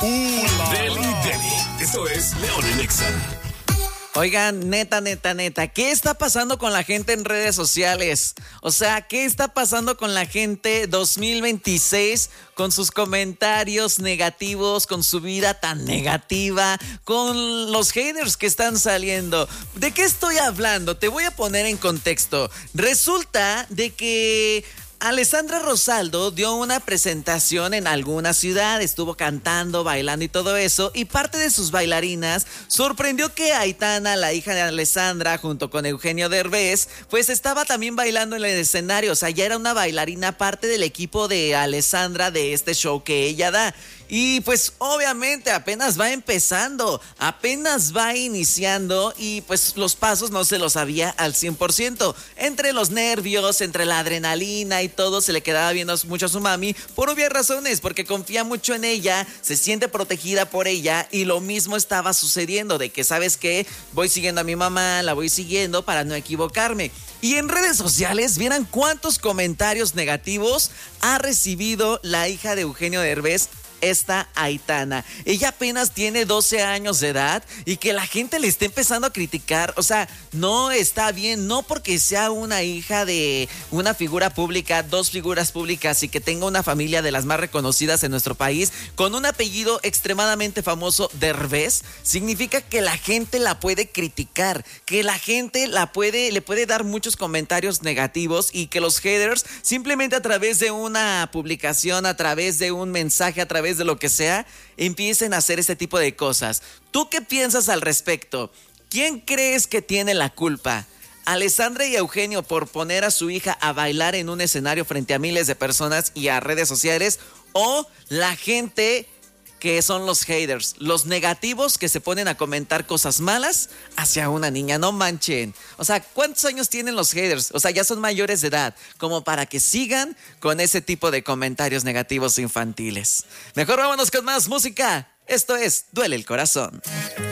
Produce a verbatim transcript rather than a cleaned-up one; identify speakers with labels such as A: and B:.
A: Uh, Deli, Deli. Esto es León en Exa.
B: Oigan, neta, neta, neta, ¿qué está pasando con la gente en redes sociales? O sea, ¿qué está pasando con la gente dos mil veintiséis con sus comentarios negativos, con su vida tan negativa, con los haters que están saliendo? ¿De qué estoy hablando? Te voy a poner en contexto. Resulta de que Alessandra Rosaldo dio una presentación en alguna ciudad, estuvo cantando, bailando y todo eso, y parte de sus bailarinas sorprendió que Aitana, la hija de Alessandra, junto con Eugenio Derbez, pues estaba también bailando en el escenario. O sea, ya era una bailarina, parte del equipo de Alessandra de este show que ella da. Y pues obviamente apenas va empezando, apenas va iniciando y pues los pasos no se los sabía al cien por ciento. Entre los nervios, entre la adrenalina y todo, se le quedaba viendo mucho a su mami por obvias razones, porque confía mucho en ella, se siente protegida por ella y lo mismo estaba sucediendo, de que ¿sabes qué? Voy siguiendo a mi mamá, la voy siguiendo para no equivocarme. Y en redes sociales, vieran cuántos comentarios negativos ha recibido la hija de Eugenio Derbez, esta Aitana. Ella apenas tiene doce años de edad y que la gente le esté empezando a criticar. O sea, no está bien, no porque sea una hija de una figura pública, dos figuras públicas y que tenga una familia de las más reconocidas en nuestro país, con un apellido extremadamente famoso, Derbez, significa que la gente la puede criticar, que la gente la puede, le puede dar muchos comentarios negativos y que los haters simplemente a través de una publicación, a través de un mensaje, a través de lo que sea, empiecen a hacer este tipo de cosas. ¿Tú qué piensas al respecto? ¿Quién crees que tiene la culpa? ¿Alessandra y Eugenio por poner a su hija a bailar en un escenario frente a miles de personas y a redes sociales? ¿O la gente que son los haters, los negativos que se ponen a comentar cosas malas hacia una niña? No manchen. O sea, ¿cuántos años tienen los haters? O sea, ya son mayores de edad, como para que sigan con ese tipo de comentarios negativos infantiles. Mejor vámonos con más música. Esto es Duele el Corazón.